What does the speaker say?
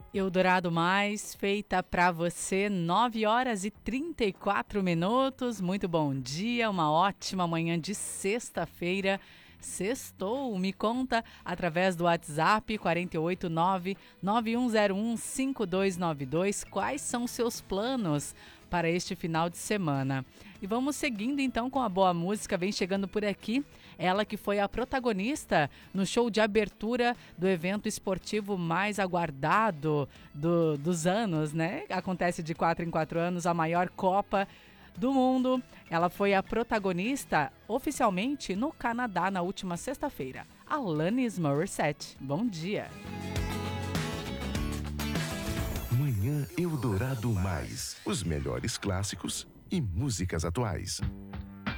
Eldorado Mais, feita para você, 9 horas e 34 minutos. Muito bom dia, uma ótima manhã de sexta-feira. Sextou, me conta através do WhatsApp 489-9101-5292 quais são seus planos para este final de semana. E vamos seguindo então com a boa música, vem chegando por aqui, ela que foi a protagonista no show de abertura do evento esportivo mais aguardado dos anos, né? Acontece de 4 em 4 anos, a maior Copa do Mundo. Ela foi a protagonista oficialmente no Canadá na última sexta-feira. Alanis Morissette. Bom dia. Manhã Eldorado Mais. Os melhores clássicos e músicas atuais.